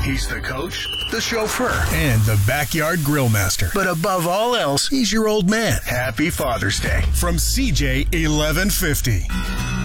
He's the coach, the chauffeur, and the backyard grill master. But above all else, he's your old man. Happy Father's Day from CJ 1150.